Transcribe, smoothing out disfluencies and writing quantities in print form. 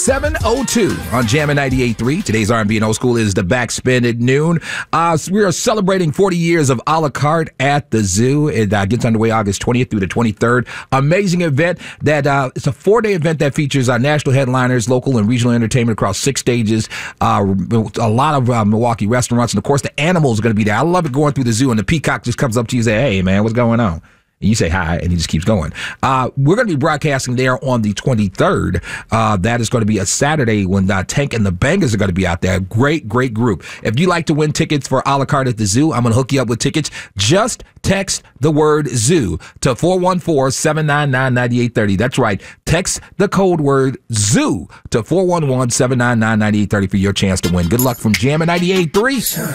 7:02 on Jammin' 98.3. Today's R&B and Old School is the Backspin at noon. We are celebrating 40 years of a la carte at the zoo. It gets underway August 20th through the 23rd. Amazing event that it's a 4-day event that features national headliners, local and regional entertainment across 6 stages, a lot of Milwaukee restaurants, and of course the animals are going to be there. I love it going through the zoo and the peacock just comes up to you and say, "Hey man, what's going on?" And you say hi, and he just keeps going. We're going to be broadcasting there on the 23rd. That is going to be a Saturday when Tank and the Bangers are going to be out there. Great, great group. If you like to win tickets for a la carte at the zoo, I'm going to hook you up with tickets. Just text the word zoo to 414-799-9830. That's right. Text the code word zoo to 411-799-9830 for your chance to win. Good luck from Jammin' 98.3.